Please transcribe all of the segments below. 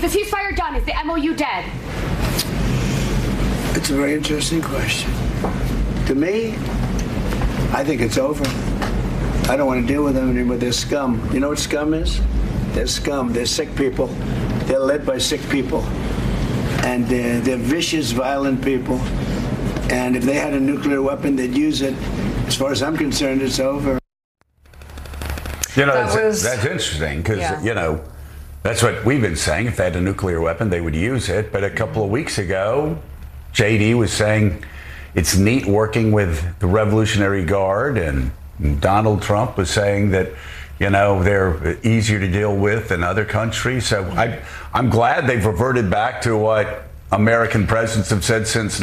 the ceasefire done? Is the MOU dead? It's a very interesting question. To me, I think it's over. I don't want to deal with them anymore. They're scum. You know what scum is? They're scum. They're sick people. They're led by sick people. And they're vicious, violent people. And if they had a nuclear weapon, they'd use it. As far as I'm concerned, it's over. You know, that's interesting because, you know, that's what we've been saying. If they had a nuclear weapon, they would use it. But a couple of weeks ago, JD was saying it's neat working with the Revolutionary Guard, and Donald Trump was saying that, you know, they're easier to deal with than other countries. So I'm glad they've reverted back to what American presidents have said since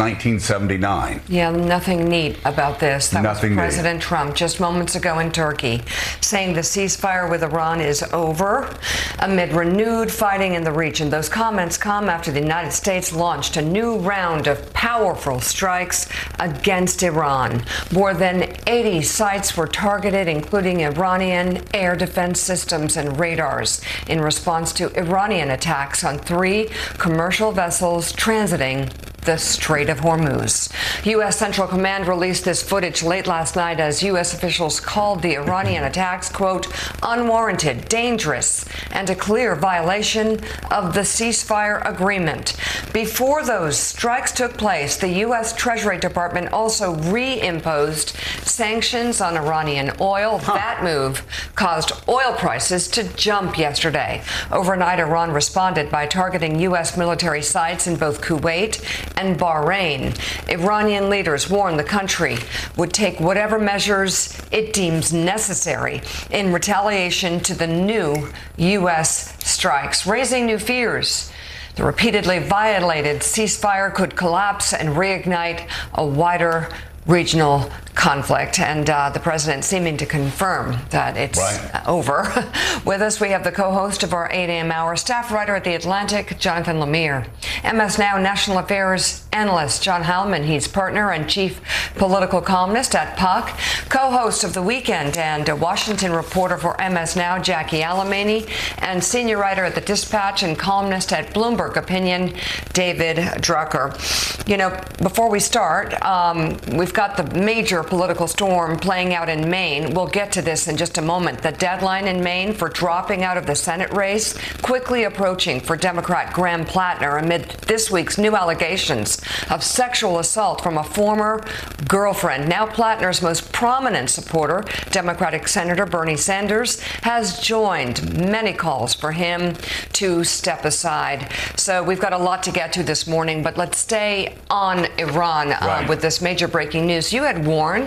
1979. Yeah, nothing neat about this. That nothing was President Trump just moments ago in Turkey, saying the ceasefire with Iran is over amid renewed fighting in the region. Those comments come after the United States launched a new round of powerful strikes against Iran. More than 80 sites were targeted, including Iranian air defense systems and radars, in response to Iranian attacks on 3 commercial vessels transiting the Strait of Hormuz. U.S. Central Command released this footage late last night as U.S. officials called the Iranian attacks, quote, unwarranted, dangerous, and a clear violation of the ceasefire agreement. Before those strikes took place, the U.S. Treasury Department also reimposed sanctions on Iranian oil. That move caused oil prices to jump yesterday. Overnight, Iran responded by targeting U.S. military sites in both Kuwait and Bahrain. Iranian leaders warned the country would take whatever measures it deems necessary in retaliation to the new U.S. strikes, raising new fears. The repeatedly violated ceasefire could collapse and reignite a wider regional conflict, and the president seeming to confirm that it's over. With us, we have the co-host of our 8 a.m. hour, staff writer at The Atlantic, Jonathan Lemire. MS Now national affairs analyst John Hallman. He's partner and chief political columnist at Puck. Co-host of The Weekend and a Washington reporter for MS Now, Jackie Alamany. And senior writer at The Dispatch and columnist at Bloomberg Opinion, David Drucker. You know, before we start, we've got the major political storm playing out in Maine. We'll get to this in just a moment. The deadline in Maine for dropping out of the Senate race quickly approaching for Democrat Graham Plattner amid this week's new allegations of sexual assault from a former girlfriend. Now Plattner's most prominent supporter, Democratic Senator Bernie Sanders, has joined many calls for him to step aside. So we've got a lot to get to this morning, but let's stay on Iran with this major breaking news. You had warned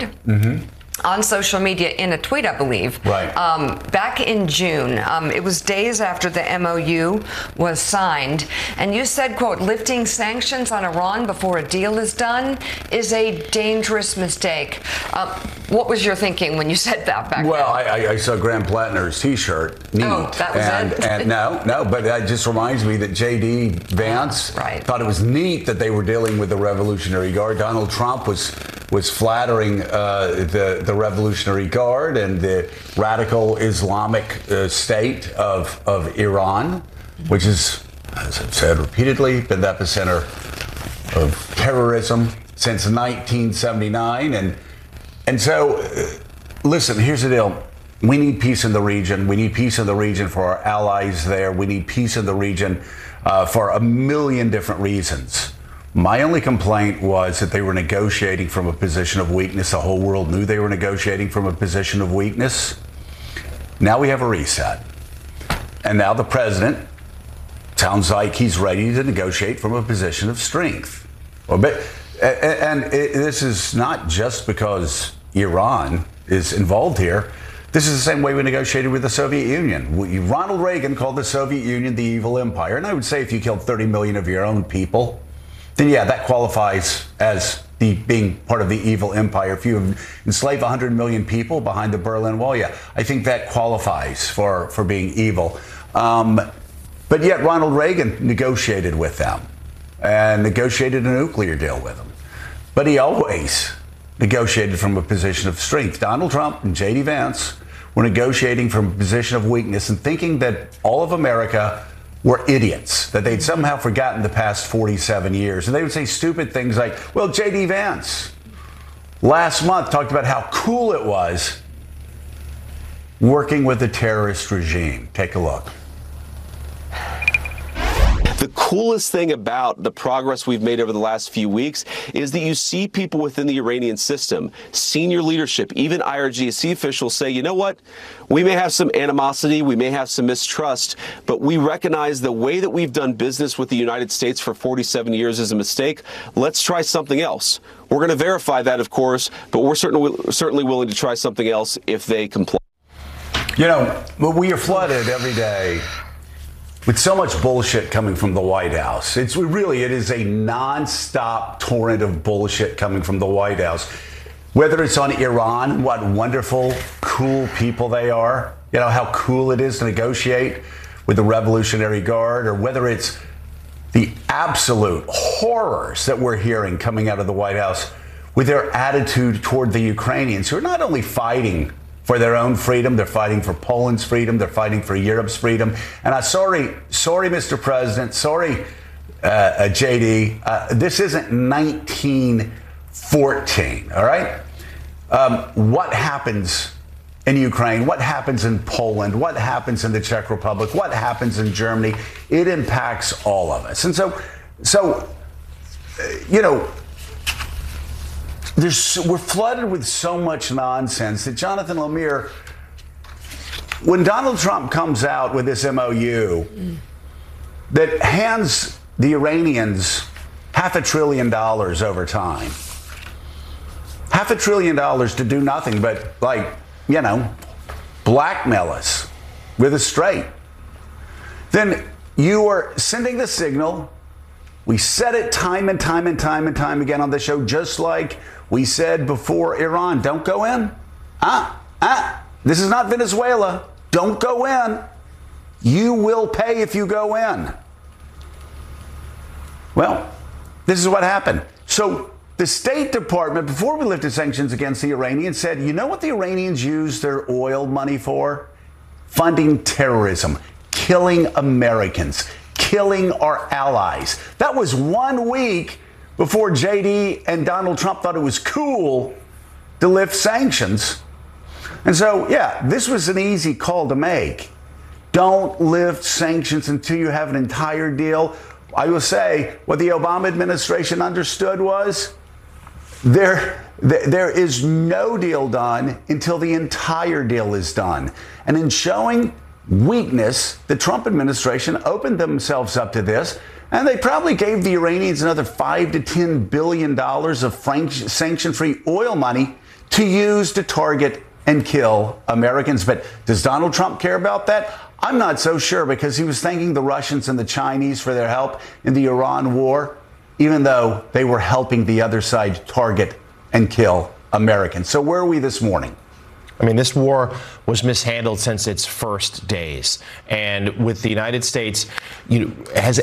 on social media in a tweet, I believe, back in June. It was days after the MOU was signed. And you said, quote, lifting sanctions on Iran before a deal is done is a dangerous mistake. What was your thinking when you said that back then? Well, I saw Graham Plattner's T-shirt. Neat. Oh, that was it? And no, but that just reminds me that J.D. Vance thought it was neat that they were dealing with the Revolutionary Guard. Donald Trump was flattering the Revolutionary Guard and the radical Islamic state of Iran, which is, as I've said repeatedly, been the epicenter of terrorism since 1979. And so, listen, here's the deal. We need peace in the region. We need peace in the region for our allies there. We need peace in the region for a million different reasons. My only complaint was that they were negotiating from a position of weakness. The whole world knew they were negotiating from a position of weakness. Now we have a reset. And now the president sounds like he's ready to negotiate from a position of strength. This is not just because Iran is involved here. This is the same way we negotiated with the Soviet Union. Ronald Reagan called the Soviet Union the evil empire. And I would say if you killed 30 million of your own people, then yeah, that qualifies as being part of the evil empire. If you enslave 100 million people behind the Berlin Wall, yeah, I think that qualifies for being evil. But yet Ronald Reagan negotiated with them and negotiated a nuclear deal with them. But he always negotiated from a position of strength. Donald Trump and J.D. Vance were negotiating from a position of weakness and thinking that all of America were idiots, that they'd somehow forgotten the past 47 years. And they would say stupid things like, well, J.D. Vance last month talked about how cool it was working with a terrorist regime. Take a look. The coolest thing about the progress we've made over the last few weeks is that you see people within the Iranian system, senior leadership, even IRGC officials say, you know what, we may have some animosity, we may have some mistrust, but we recognize the way that we've done business with the United States for 47 years is a mistake. Let's try something else. We're going to verify that, of course, but we're certainly willing to try something else if they comply. You know, we are flooded every day with so much bullshit coming from the White House. It is a nonstop torrent of bullshit coming from the White House. Whether it's on Iran, what wonderful, cool people they are, you know, how cool it is to negotiate with the Revolutionary Guard, or whether it's the absolute horrors that we're hearing coming out of the White House with their attitude toward the Ukrainians, who are not only fighting for their own freedom, they're fighting for Poland's freedom, they're fighting for Europe's freedom. And sorry, Mr. President, sorry, JD, this isn't 1914, all right? What happens in Ukraine, what happens in Poland, what happens in the Czech Republic, what happens in Germany, it impacts all of us. And so you know, we're flooded with so much nonsense that Jonathan Lemire, when Donald Trump comes out with this MOU that hands the Iranians $500 billion over time, $500 billion to do nothing but, like, you know, blackmail us with a straight, then you are sending the signal. We said it time and time and time and time again on the show, just like we said before Iran, don't go in. This is not Venezuela. Don't go in. You will pay if you go in. Well, this is what happened. So the State Department, before we lifted sanctions against the Iranians, said, you know what the Iranians use their oil money for? Funding terrorism, killing Americans, killing our allies. That was 1 week before JD and Donald Trump thought it was cool to lift sanctions. And so, yeah, this was an easy call to make. Don't lift sanctions until you have an entire deal. I will say what the Obama administration understood was there is no deal done until the entire deal is done. And in showing weakness, the Trump administration opened themselves up to this, and they probably gave the Iranians another $5 to $10 billion of sanction-free oil money to use to target and kill Americans. But does Donald Trump care about that? I'm not so sure, because he was thanking the Russians and the Chinese for their help in the Iran war, even though they were helping the other side target and kill Americans. So where are we this morning? I mean, this war was mishandled since its first days. And with the United States, has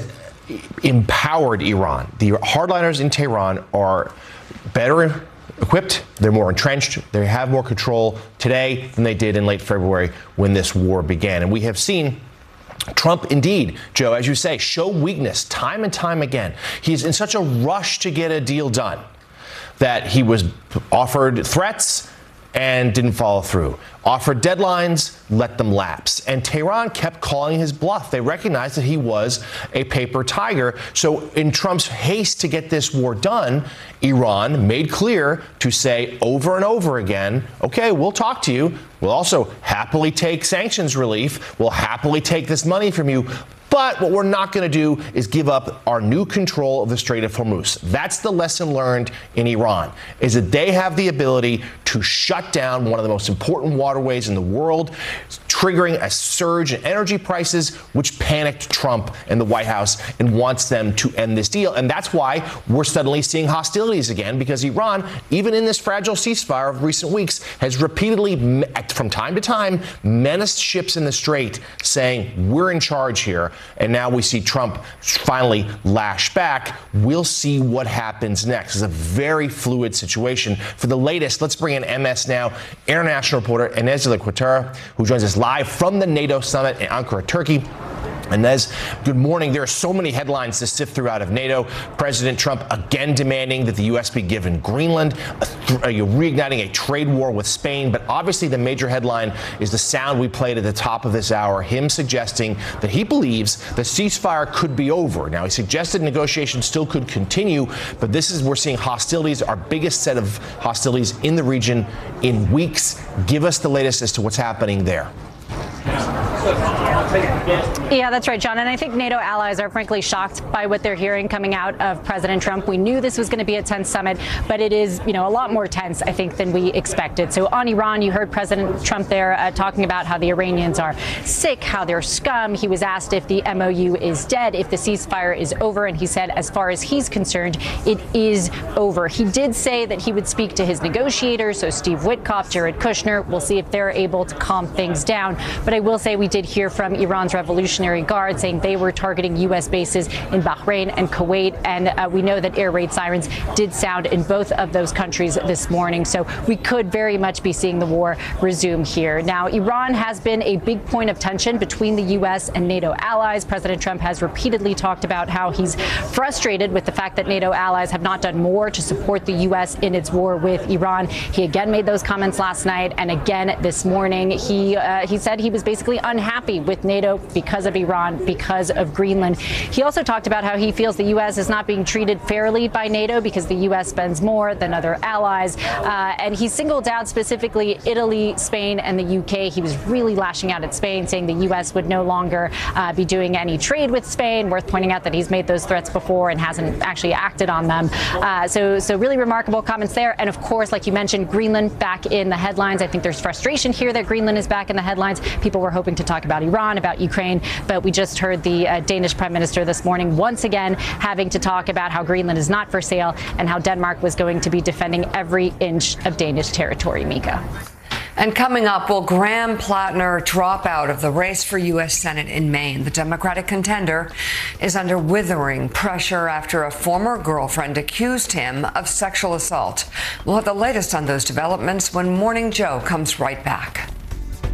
empowered Iran. The hardliners in Tehran are better equipped, they're more entrenched, they have more control today than they did in late February when this war began. And we have seen Trump, indeed, Joe, as you say, show weakness time and time again. He's in such a rush to get a deal done that he was offered threats and didn't follow through. Offered deadlines, let them lapse. And Tehran kept calling his bluff. They recognized that he was a paper tiger. So in Trump's haste to get this war done, Iran made clear to say over and over again, okay, we'll talk to you. We'll also happily take sanctions relief. We'll happily take this money from you. But what we're not going to do is give up our new control of the Strait of Hormuz. That's the lesson learned in Iran, is that they have the ability to shut down one of the most important waterways in the world, triggering a surge in energy prices, which panicked Trump and the White House and wants them to end this deal. And that's why we're suddenly seeing hostilities again, because Iran, even in this fragile ceasefire of recent weeks, has repeatedly, from time to time, menaced ships in the Strait, saying, we're in charge here. And now we see Trump finally lash back. We'll see what happens next. It's a very fluid situation. For the latest, let's bring in MS Now international reporter Enes Quintero, who joins us live from the NATO summit in Ankara, Turkey. Inez, good morning. There are so many headlines to sift through out of NATO. President Trump again demanding that the U.S. be given Greenland, reigniting a trade war with Spain. But obviously the major headline is the sound we played at the top of this hour, him suggesting that he believes the ceasefire could be over. Now, he suggested negotiations still could continue, but we're seeing hostilities, our biggest set of hostilities in the region in weeks. Give us the latest as to what's happening there. Yeah, that's right, John. And I think NATO allies are frankly shocked by what they're hearing coming out of President Trump. We knew this was going to be a tense summit, but it is, a lot more tense, I think, than we expected. So on Iran, you heard President Trump there talking about how the Iranians are sick, how they're scum. He was asked if the MOU is dead, if the ceasefire is over. And he said, as far as he's concerned, it is over. He did say that he would speak to his negotiators, so Steve Witkoff, Jared Kushner. We'll see if they're able to calm things down. But I will say we did hear from Iran's Revolutionary Guard saying they were targeting U.S. bases in Bahrain and Kuwait. And we know that air raid sirens did sound in both of those countries this morning. So we could very much be seeing the war resume here. Now, Iran has been a big point of tension between the U.S. and NATO allies. President Trump has repeatedly talked about how he's frustrated with the fact that NATO allies have not done more to support the U.S. in its war with Iran. He again made those comments last night. And again this morning, he said he was basically unhappy with NATO because of Iran, because of Greenland. He also talked about how he feels the U.S. is not being treated fairly by NATO because the U.S. spends more than other allies. And he singled out specifically Italy, Spain, and the U.K. He was really lashing out at Spain, saying the U.S. would no longer be doing any trade with Spain. Worth pointing out that he's made those threats before and hasn't actually acted on them. So really remarkable comments there. And of course, like you mentioned, Greenland back in the headlines. I think there's frustration here that Greenland is back in the headlines. People were hoping to talk about Iran, about Ukraine, but we just heard the Danish Prime Minister this morning once again having to talk about how Greenland is not for sale and how Denmark was going to be defending every inch of Danish territory. Mika. And coming up, will Graham Plattner drop out of the race for U.S. Senate in Maine? The Democratic contender is under withering pressure after a former girlfriend accused him of sexual assault. We'll have the latest on those developments when Morning Joe comes right back.